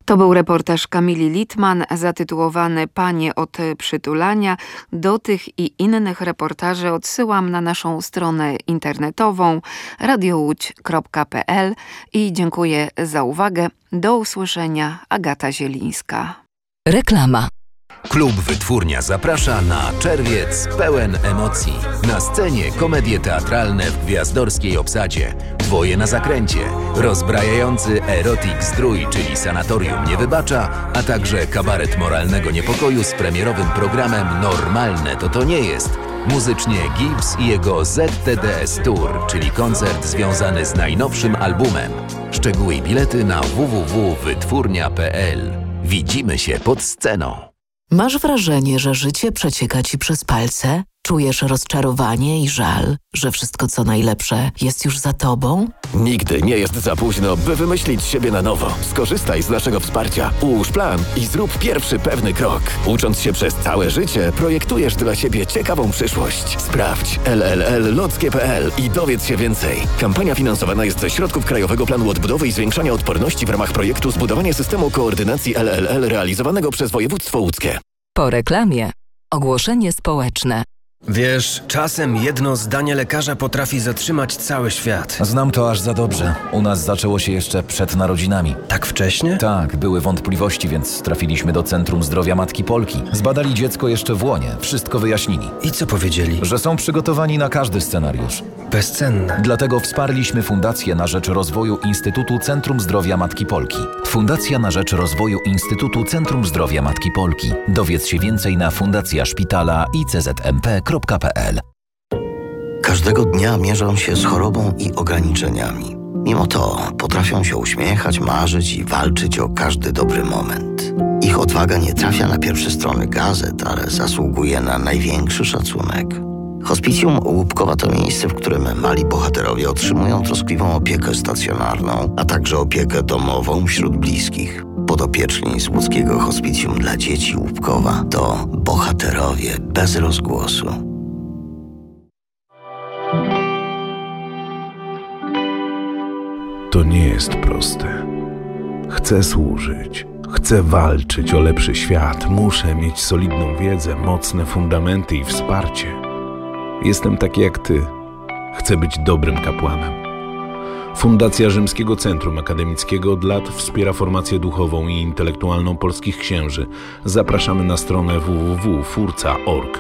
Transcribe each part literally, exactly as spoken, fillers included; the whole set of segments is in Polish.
To był reportaż Kamili Litman zatytułowany Panie od przytulania. Do tych i innych reportaży odsyłam na naszą stronę internetową radio łódź kropka pe el i dziękuję za uwagę. Do usłyszenia. Agata Zielińska. Reklama. Klub Wytwórnia zaprasza na czerwiec pełen emocji. Na scenie komedie teatralne w gwiazdorskiej obsadzie, Dwoje na zakręcie, rozbrajający erotic zdrój, czyli Sanatorium nie wybacza, a także kabaret moralnego niepokoju z premierowym programem Normalne to to nie jest. Muzycznie Gibbs i jego zet te de es Tour, czyli koncert związany z najnowszym albumem. Szczegóły i bilety na w w w kropka wytwórnia kropka pe el. Widzimy się pod sceną. Masz wrażenie, że życie przecieka ci przez palce? Czujesz rozczarowanie i żal, że wszystko co najlepsze jest już za tobą? Nigdy nie jest za późno, by wymyślić siebie na nowo. Skorzystaj z naszego wsparcia. Ułóż plan i zrób pierwszy pewny krok. Ucząc się przez całe życie, projektujesz dla siebie ciekawą przyszłość. Sprawdź el el el lockie kropka pe el i dowiedz się więcej. Kampania finansowana jest ze środków Krajowego Planu Odbudowy i Zwiększania Odporności w ramach projektu Zbudowanie systemu koordynacji el el el realizowanego przez województwo łódzkie. Po reklamie. Ogłoszenie społeczne. Wiesz, czasem jedno zdanie lekarza potrafi zatrzymać cały świat. Znam to aż za dobrze. U nas zaczęło się jeszcze przed narodzinami. Tak wcześnie? Tak, były wątpliwości, więc trafiliśmy do Centrum Zdrowia Matki Polki. Zbadali dziecko jeszcze w łonie, wszystko wyjaśnili. I co powiedzieli? Że są przygotowani na każdy scenariusz. Bezcenne. Dlatego wsparliśmy Fundację na rzecz rozwoju Instytutu Centrum Zdrowia Matki Polki. Fundacja na rzecz rozwoju Instytutu Centrum Zdrowia Matki Polki. Dowiedz się więcej na fundacja szpitala i ce zet em pe kropka pe el. Każdego dnia mierzą się z chorobą i ograniczeniami. Mimo to potrafią się uśmiechać, marzyć i walczyć o każdy dobry moment. Ich odwaga nie trafia na pierwsze strony gazet, ale zasługuje na największy szacunek. Hospicjum Łupkowa to miejsce, w którym mali bohaterowie otrzymują troskliwą opiekę stacjonarną, a także opiekę domową wśród bliskich. Podopieczni z łódzkiego Hospicjum dla Dzieci Łupkowa to bohaterowie bez rozgłosu. To nie jest proste. Chcę służyć, chcę walczyć o lepszy świat, muszę mieć solidną wiedzę, mocne fundamenty i wsparcie. Jestem taki jak ty. Chcę być dobrym kapłanem. Fundacja Rzymskiego Centrum Akademickiego od lat wspiera formację duchową i intelektualną polskich księży. Zapraszamy na stronę w w w kropka furca kropka org.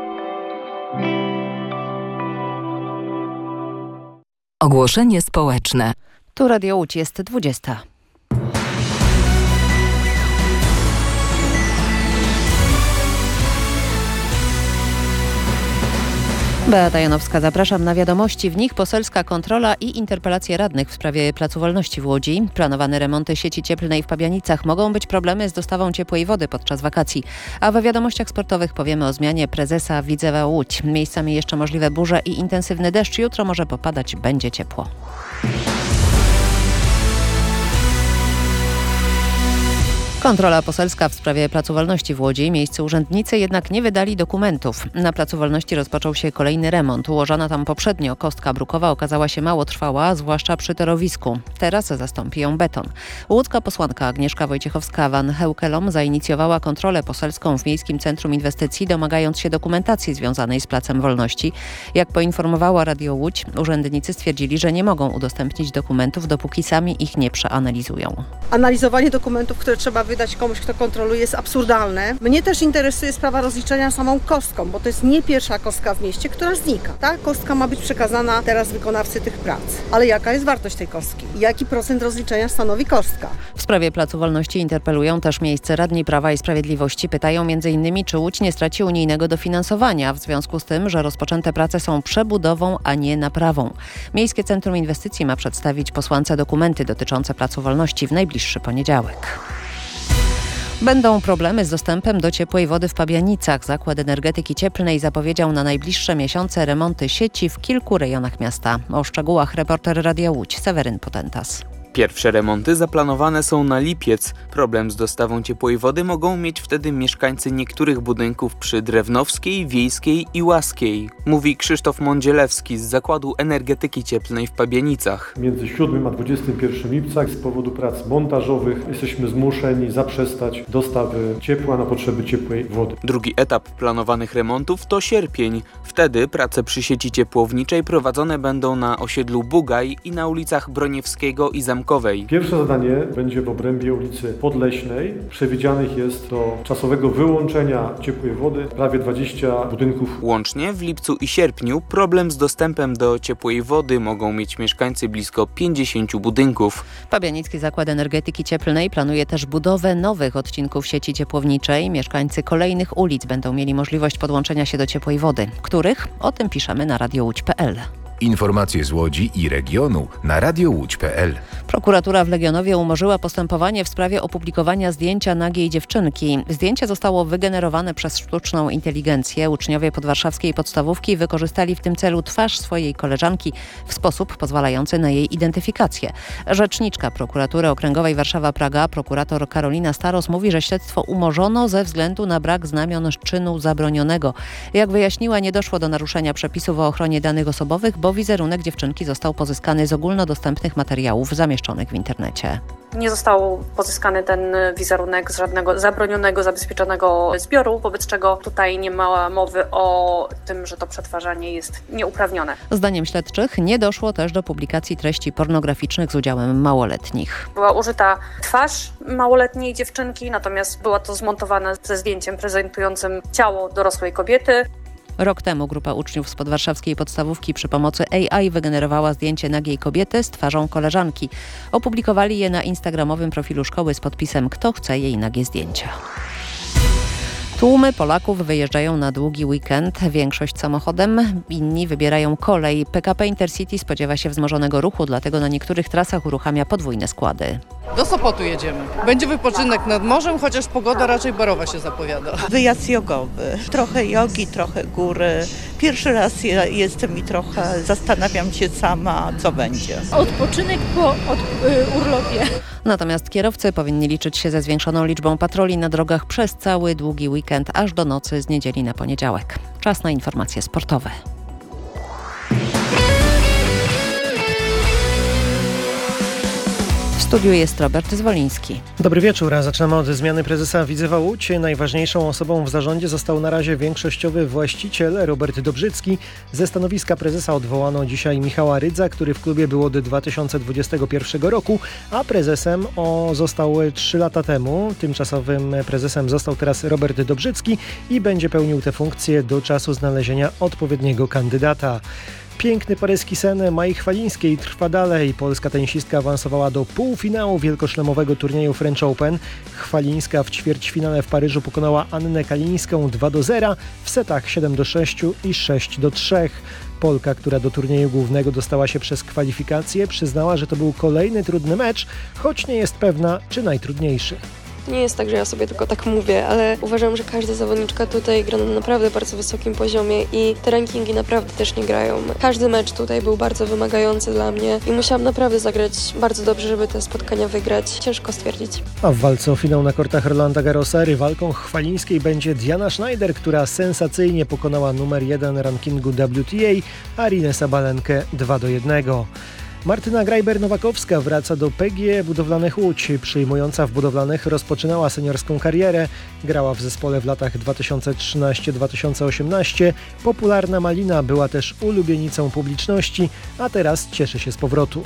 Ogłoszenie społeczne. Tu Radio Łódź, jest dwudziesta. Beata Janowska, zapraszam na wiadomości. W nich poselska kontrola i interpelacje radnych w sprawie Placu Wolności w Łodzi. Planowane remonty sieci cieplnej w Pabianicach. Mogą być problemy z dostawą ciepłej wody podczas wakacji. A we wiadomościach sportowych powiemy o zmianie prezesa Widzewa Łódź. Miejscami jeszcze możliwe burze i intensywny deszcz. Jutro może popadać, będzie ciepło. Kontrola poselska w sprawie Placu Wolności w Łodzi. Miejscy urzędnicy jednak nie wydali dokumentów. Na Placu Wolności rozpoczął się kolejny remont. Ułożona tam poprzednio kostka brukowa okazała się mało trwała, zwłaszcza przy torowisku. Teraz zastąpi ją beton. Łódzka posłanka Agnieszka Wojciechowska-Van Heukelom zainicjowała kontrolę poselską w Miejskim Centrum Inwestycji, domagając się dokumentacji związanej z Placem Wolności. Jak poinformowała Radio Łódź, urzędnicy stwierdzili, że nie mogą udostępnić dokumentów, dopóki sami ich nie przeanalizują. Analizowanie dokumentów, które trzeba wydać komuś, kto kontroluje, jest absurdalne. Mnie też interesuje sprawa rozliczenia samą kostką, bo to jest nie pierwsza kostka w mieście, która znika. Ta kostka ma być przekazana teraz wykonawcy tych prac. Ale jaka jest wartość tej kostki? Jaki procent rozliczenia stanowi kostka? W sprawie Placu Wolności interpelują też miejsce radni Prawa i Sprawiedliwości. Pytają między innymi, czy Łódź nie straci unijnego dofinansowania w związku z tym, że rozpoczęte prace są przebudową, a nie naprawą. Miejskie Centrum Inwestycji ma przedstawić posłance dokumenty dotyczące Placu Wolności w najbliższy poniedziałek. Będą problemy z dostępem do ciepłej wody w Pabianicach. Zakład Energetyki Cieplnej zapowiedział na najbliższe miesiące remonty sieci w kilku rejonach miasta. O szczegółach reporter Radia Łódź Seweryn Potentas. Pierwsze remonty zaplanowane są na lipiec. Problem z dostawą ciepłej wody mogą mieć wtedy mieszkańcy niektórych budynków przy Drewnowskiej, Wiejskiej i Łaskiej, mówi Krzysztof Mądzielewski z Zakładu Energetyki Cieplnej w Pabianicach. Między siódmym a dwudziestym pierwszym lipca z powodu prac montażowych jesteśmy zmuszeni zaprzestać dostawy ciepła na potrzeby ciepłej wody. Drugi etap planowanych remontów to sierpień. Wtedy prace przy sieci ciepłowniczej prowadzone będą na osiedlu Bugaj i na ulicach Broniewskiego i Zamkowej. Pierwsze zadanie będzie w obrębie ulicy Podleśnej. Przewidzianych jest do czasowego wyłączenia ciepłej wody prawie dwadzieścia budynków. Łącznie w lipcu i sierpniu problem z dostępem do ciepłej wody mogą mieć mieszkańcy blisko pięćdziesięciu budynków. Pabianicki Zakład Energetyki Cieplnej planuje też budowę nowych odcinków sieci ciepłowniczej. Mieszkańcy kolejnych ulic będą mieli możliwość podłączenia się do ciepłej wody. Których? O tym piszemy na radio łódź kropka pe el. Informacje z Łodzi i regionu na radio łódź kropka pe el. Prokuratura w Legionowie umorzyła postępowanie w sprawie opublikowania zdjęcia nagiej dziewczynki. Zdjęcie zostało wygenerowane przez sztuczną inteligencję. Uczniowie podwarszawskiej podstawówki wykorzystali w tym celu twarz swojej koleżanki w sposób pozwalający na jej identyfikację. Rzeczniczka Prokuratury Okręgowej Warszawa-Praga, prokurator Karolina Staros, mówi, że śledztwo umorzono ze względu na brak znamion czynu zabronionego. Jak wyjaśniła, nie doszło do naruszenia przepisów o ochronie danych osobowych, bo wizerunek dziewczynki został pozyskany z ogólnodostępnych materiałów zamieszczonych w internecie. Nie został pozyskany ten wizerunek z żadnego zabronionego, zabezpieczonego zbioru, wobec czego tutaj nie ma mowy o tym, że to przetwarzanie jest nieuprawnione. Zdaniem śledczych nie doszło też do publikacji treści pornograficznych z udziałem małoletnich. Była użyta twarz małoletniej dziewczynki, natomiast była to zmontowana ze zdjęciem prezentującym ciało dorosłej kobiety. Rok temu grupa uczniów z podwarszawskiej podstawówki przy pomocy A I wygenerowała zdjęcie nagiej kobiety z twarzą koleżanki. Opublikowali je na instagramowym profilu szkoły z podpisem „Kto chce jej nagie zdjęcia”. Tłumy Polaków wyjeżdżają na długi weekend, większość samochodem, inni wybierają kolej. P K P Intercity spodziewa się wzmożonego ruchu, dlatego na niektórych trasach uruchamia podwójne składy. Do Sopotu jedziemy. Będzie wypoczynek nad morzem, chociaż pogoda raczej barowa się zapowiada. Wyjazd jogowy. Trochę jogi, trochę góry. Pierwszy raz jestem i trochę zastanawiam się sama, co będzie. Odpoczynek po od, y, urlopie. Natomiast kierowcy powinni liczyć się ze zwiększoną liczbą patroli na drogach przez cały długi weekend, aż do nocy z niedzieli na poniedziałek. Czas na informacje sportowe. W studiu jest Robert Zwoliński. Dobry wieczór, a zaczynamy od zmiany prezesa Widzewa Łódź. Najważniejszą osobą w zarządzie został na razie większościowy właściciel Robert Dobrzycki. Ze stanowiska prezesa odwołano dzisiaj Michała Rydza, który w klubie był od dwa tysiące dwudziestego pierwszego roku, a prezesem o, został trzy lata temu. Tymczasowym prezesem został teraz Robert Dobrzycki i będzie pełnił tę funkcję do czasu znalezienia odpowiedniego kandydata. Piękny paryski sen Mai Chwalińskiej trwa dalej. Polska tenisistka awansowała do półfinału wielkoszlemowego turnieju French Open. Chwalińska w ćwierćfinale w Paryżu pokonała Annę Kalińską dwa do zera w setach siedem do sześciu i sześć do trzech. Polka, która do turnieju głównego dostała się przez kwalifikacje, przyznała, że to był kolejny trudny mecz, choć nie jest pewna, czy najtrudniejszy. Nie jest tak, że ja sobie tylko tak mówię, ale uważam, że każda zawodniczka tutaj gra na naprawdę bardzo wysokim poziomie i te rankingi naprawdę też nie grają. Każdy mecz tutaj był bardzo wymagający dla mnie i musiałam naprawdę zagrać bardzo dobrze, żeby te spotkania wygrać. Ciężko stwierdzić. A w walce o finał na kortach Rolanda Garrosa rywalką Chwalińskiej będzie Diana Schneider, która sensacyjnie pokonała numer jeden rankingu W T A Arinę Sabalenkę dwa do jednego. Martyna Grajber-Nowakowska wraca do P G E Budowlanych Łódź. Przyjmująca w Budowlanych rozpoczynała seniorską karierę. Grała w zespole w latach dwa tysiące trzynastego do dwa tysiące osiemnastego. Popularna Malina była też ulubienicą publiczności, a teraz cieszy się z powrotu.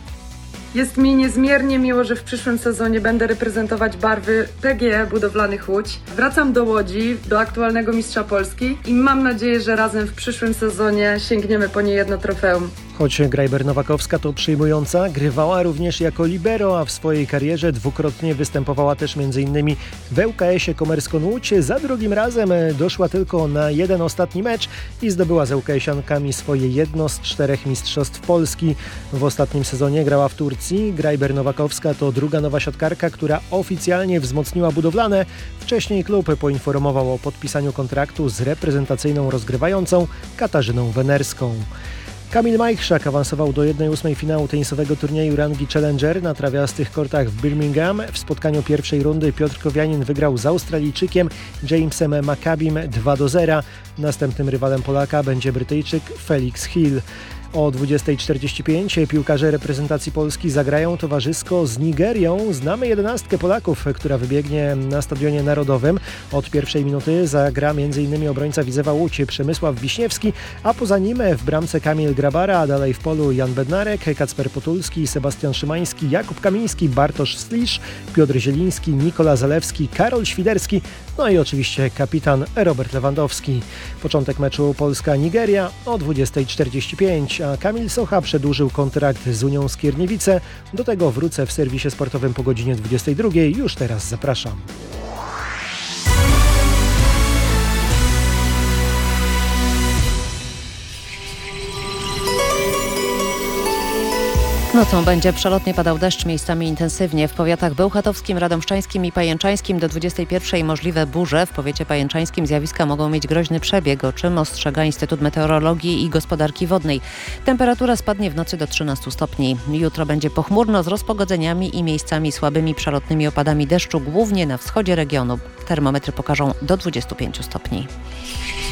Jest mi niezmiernie miło, że w przyszłym sezonie będę reprezentować barwy P G E Budowlanych Łódź. Wracam do Łodzi, do aktualnego mistrza Polski i mam nadzieję, że razem w przyszłym sezonie sięgniemy po niejedno trofeum. Choć Grajber-Nowakowska to przyjmująca, grywała również jako libero, a w swojej karierze dwukrotnie występowała też m.in. w L K S-ie Komerskon Łódź. Za drugim razem doszła tylko na jeden ostatni mecz i zdobyła z Łukasiankami swoje jedno z czterech mistrzostw Polski. W ostatnim sezonie grała w Turcji. Grajber-Nowakowska to druga nowa siatkarka, która oficjalnie wzmocniła Budowlane. Wcześniej klub poinformował o podpisaniu kontraktu z reprezentacyjną rozgrywającą Katarzyną Wenerską. Kamil Majchrzak awansował do jednej ósmej finału tenisowego turnieju rangi Challenger na trawiastych kortach w Birmingham. W spotkaniu pierwszej rundy Piotr Kowianin wygrał z Australijczykiem Jamesem Maccabim dwa do zera. Następnym rywalem Polaka będzie Brytyjczyk Felix Hill. O dwudziestej czterdzieści pięć piłkarze reprezentacji Polski zagrają towarzysko z Nigerią. Znamy jedenastkę Polaków, która wybiegnie na Stadionie Narodowym. Od pierwszej minuty zagra m.in. obrońca Widzewa Łódź Przemysław Wiśniewski, a poza nim w bramce Kamil Grabara, a dalej w polu Jan Bednarek, Kacper Potulski, Sebastian Szymański, Jakub Kamiński, Bartosz Slisz, Piotr Zieliński, Nikola Zalewski, Karol Świderski, no i oczywiście kapitan Robert Lewandowski. Początek meczu Polska-Nigeria o dwudziestej czterdzieści pięć, a Kamil Socha przedłużył kontrakt z Unią Skierniewice. Do tego wrócę w serwisie sportowym po godzinie dwudziestej drugiej. Już teraz zapraszam. Nocą będzie przelotnie padał deszcz, miejscami intensywnie. W powiatach bełchatowskim, radomszczańskim i pajęczańskim do dwudziestej pierwszej możliwe burze. W powiecie pajęczańskim zjawiska mogą mieć groźny przebieg, o czym ostrzega Instytut Meteorologii i Gospodarki Wodnej. Temperatura spadnie w nocy do trzynastu stopni. Jutro będzie pochmurno z rozpogodzeniami i miejscami słabymi przelotnymi opadami deszczu, głównie na wschodzie regionu. Termometry pokażą do dwudziestu pięciu stopni.